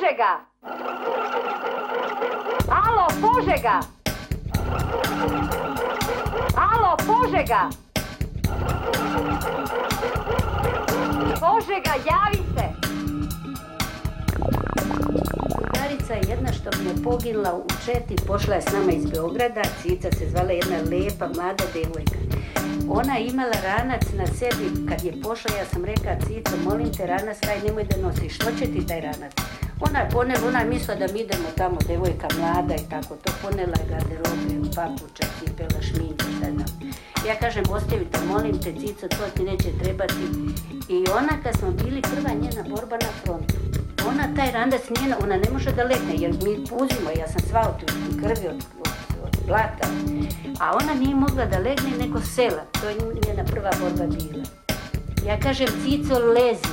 Požega! Alo, Požega! Alo, Požega! Požega, javi se! Drugarica je jedna što mi je poginula u Četi, pošla je s nama iz Beograda, Cica se zvala, jedna lepa, mlada devojka. Ona je imala ranac na sebi, kad je pošla, ja sam rekla, Cico, molim te, ranac taj nemoj da nosiš, što će ti taj ranac? Ona je mislila da mi idemo tamo, devojka mlada i tako to, ponela je garderobe, papuča, cipela, šminka, šta znam. Ja kažem, ostavite, molim te, Cico, to ti neće trebati. I ona, kad smo bili, prva njena borba na frontu, ona taj ranac ona ne može da legne, jer mi puzimo, ja sam sva od krvi, od blata. A ona nije mogla da legne, nego sela. To je njena prva borba bila. Ja kažem, Cico, lezi.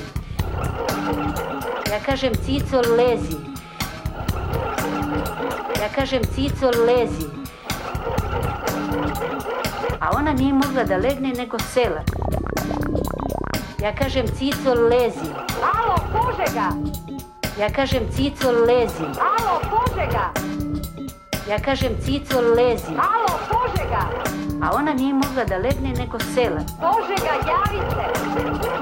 Ja kažem, Cico, lezi. Ja kažem, Cico, lezi. A ona nije mogla da legne, nego sela. Ja kažem, Cico, lezi. Alo, Požega! Ja kažem, Cico, lezi. Alo, Požega! Ja kažem, Cico, lezi. Alo, Požega! A ona nije mogla da legne, nego sela. Požega, javi se!